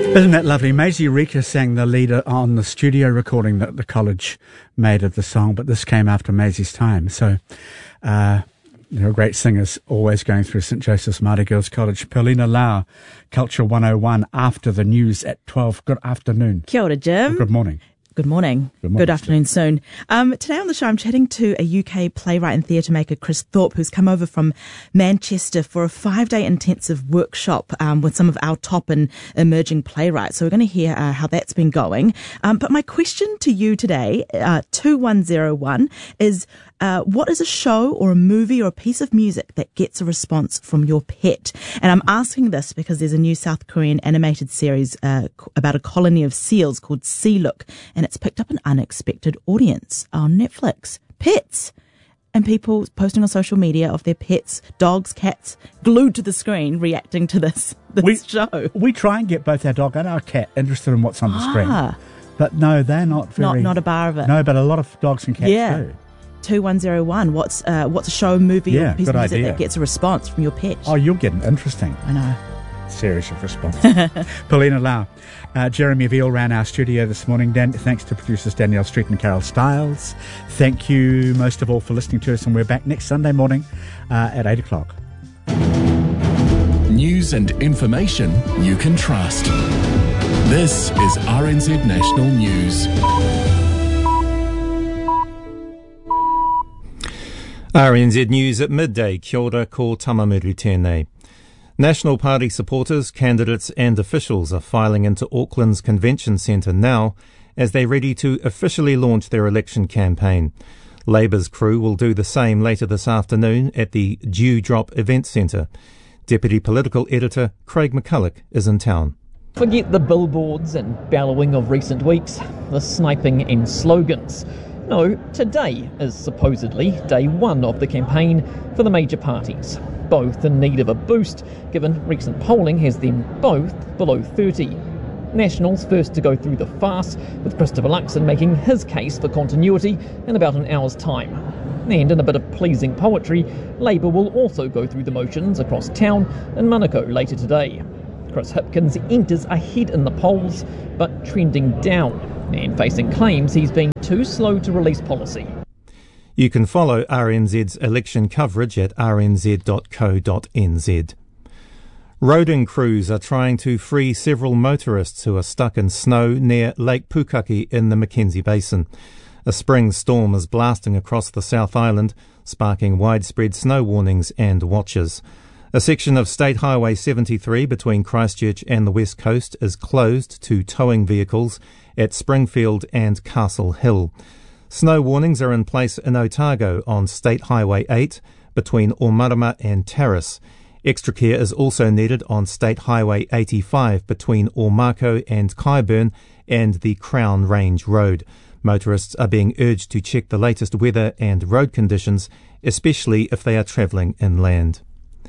Isn't that lovely? Maisie Rika sang the leader on the studio recording that the college made of the song, but this came after Maisie's time. So, great singers always going through St. Joseph's Māori Girls College. Paulina Lau, Culture 101, after the news at 12. Good afternoon. Kia ora, Jim. Good morning. Good morning. Good afternoon soon. Today on the show, I'm chatting to a UK playwright and theatre maker, Chris Thorpe, who's come over from Manchester for a 5-day intensive workshop with some of our top and emerging playwrights. So we're going to hear how that's been going. But my question to you today, 2101, is what is a show or a movie or a piece of music that gets a response from your pet? And I'm asking this because there's a new South Korean animated series about a colony of seals called Sea Look, and it's picked up an unexpected audience on Netflix. Pets! And people posting on social media of their pets, dogs, cats, glued to the screen reacting to this show. We try and get both our dog and our cat interested in what's on the screen. But no, they're not very... Not a bar of it. No, but a lot of dogs and cats do. 2101. What's a show, movie, or piece of music that gets a response from your pet? Oh, you're getting interesting. I know. Series of responses. Paulina Lau. Jeremy Veal ran our studio this morning. Thanks to producers Danielle Street and Carol Stiles. Thank you most of all for listening to us, and we're back next Sunday morning at 8 o'clock. News and information you can trust. This is RNZ National News. RNZ News at midday. Kia ora, ko Tamamiru tēnei. National Party supporters, candidates and officials are filing into Auckland's Convention Centre now as they ready to officially launch their election campaign. Labour's crew will do the same later this afternoon at the Dewdrop Event Centre. Deputy Political Editor Craig McCulloch is in town. Forget the billboards and bellowing of recent weeks, the sniping and slogans. No, today is supposedly day one of the campaign for the major parties, both in need of a boost, given recent polling has them both below 30. Nationals first to go through the farce, with Christopher Luxon making his case for continuity in about an hour's time. And in a bit of pleasing poetry, Labour will also go through the motions across town in Manukau later today. Chris Hipkins enters ahead in the polls, but trending down, and facing claims he's been too slow to release policy. You can follow RNZ's election coverage at rnz.co.nz. Roading crews are trying to free several motorists who are stuck in snow near Lake Pukaki in the Mackenzie Basin. A spring storm is blasting across the South Island, sparking widespread snow warnings and watches. A section of State Highway 73 between Christchurch and the West Coast is closed to towing vehicles at Springfield and Castle Hill. Snow warnings are in place in Otago on State Highway 8 between Omarama and Terrace. Extra care is also needed on State Highway 85 between Ormako and Kyburn and the Crown Range Road. Motorists are being urged to check the latest weather and road conditions, especially if they are travelling inland.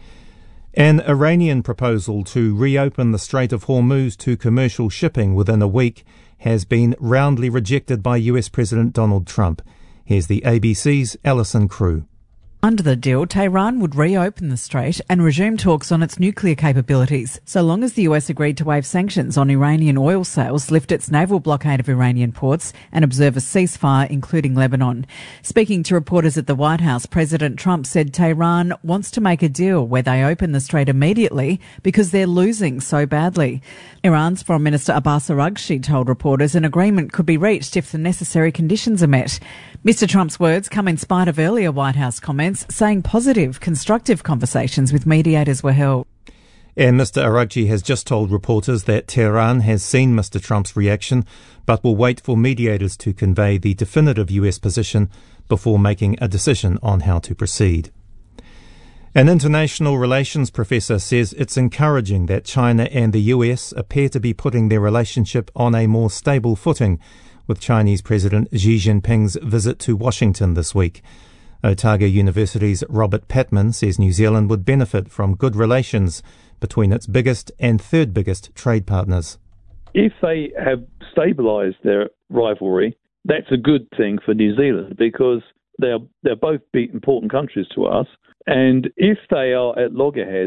An Iranian proposal to reopen the Strait of Hormuz to commercial shipping within a week has been roundly rejected by US President Donald Trump. Here's the ABC's Alison Crew. Under the deal, Tehran would reopen the strait and resume talks on its nuclear capabilities, so long as the US agreed to waive sanctions on Iranian oil sales, lift its naval blockade of Iranian ports, and observe a ceasefire, including Lebanon. Speaking to reporters at the White House, President Trump said Tehran wants to make a deal where they open the strait immediately because they're losing so badly. Iran's Foreign Minister Abbas Araghchi told reporters an agreement could be reached if the necessary conditions are met. Mr. Trump's words come in spite of earlier White House comments saying positive, constructive conversations with mediators were held. And Mr. Araghchi has just told reporters that Tehran has seen Mr. Trump's reaction, but will wait for mediators to convey the definitive US position before making a decision on how to proceed. An international relations professor says it's encouraging that China and the US appear to be putting their relationship on a more stable footing with Chinese President Xi Jinping's visit to Washington this week. Otago University's Robert Patman says New Zealand would benefit from good relations between its biggest and third biggest trade partners. If they have stabilised their rivalry, that's a good thing for New Zealand because they're both important countries to us. And if they are at loggerheads,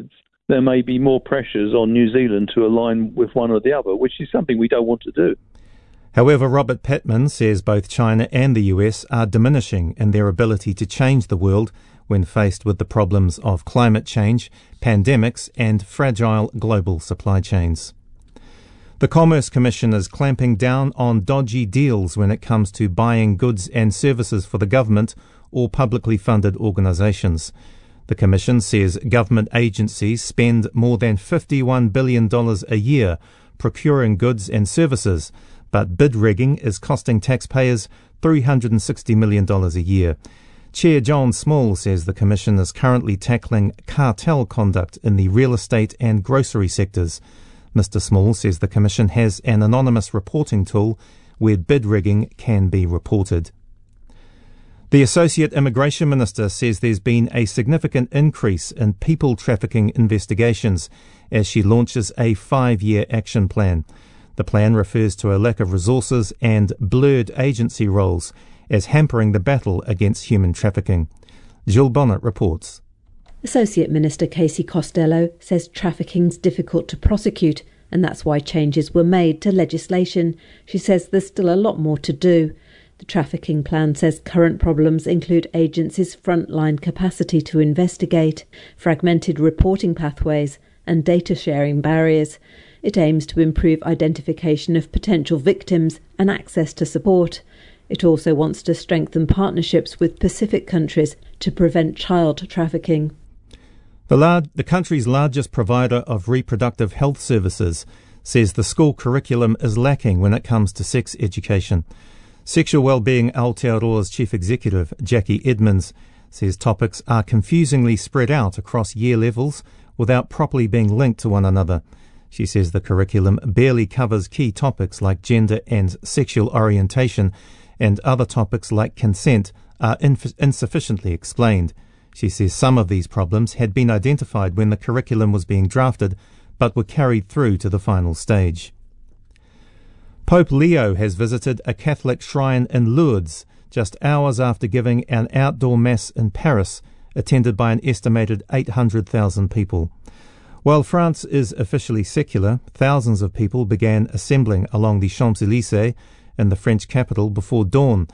there may be more pressures on New Zealand to align with one or the other, which is something we don't want to do. However, Robert Pittman says both China and the US are diminishing in their ability to change the world when faced with the problems of climate change, pandemics and fragile global supply chains. The Commerce Commission is clamping down on dodgy deals when it comes to buying goods and services for the government or publicly funded organisations. The Commission says government agencies spend more than $51 billion a year procuring goods and services, but bid rigging is costing taxpayers $360 million a year. Chair John Small says the Commission is currently tackling cartel conduct in the real estate and grocery sectors. Mr. Small says the Commission has an anonymous reporting tool where bid rigging can be reported. The Associate Immigration Minister says there's been a significant increase in people trafficking investigations as she launches a 5-year action plan. The plan refers to a lack of resources and blurred agency roles as hampering the battle against human trafficking. Jill Bonnet reports. Associate Minister Casey Costello says trafficking's difficult to prosecute, and that's why changes were made to legislation. She says there's still a lot more to do. The trafficking plan says current problems include agencies' frontline capacity to investigate, fragmented reporting pathways, and data sharing barriers. It aims to improve identification of potential victims and access to support. It also wants to strengthen partnerships with Pacific countries to prevent child trafficking. The country's largest provider of reproductive health services says the school curriculum is lacking when it comes to sex education. Sexual Wellbeing Aotearoa's Chief Executive, Jackie Edmonds, says topics are confusingly spread out across year levels without properly being linked to one another. She says the curriculum barely covers key topics like gender and sexual orientation, and other topics like consent are insufficiently explained. She says some of these problems had been identified when the curriculum was being drafted, but were carried through to the final stage. Pope Leo has visited a Catholic shrine in Lourdes just hours after giving an outdoor mass in Paris, attended by an estimated 800,000 people. While France is officially secular, thousands of people began assembling along the Champs-Élysées in the French capital before dawn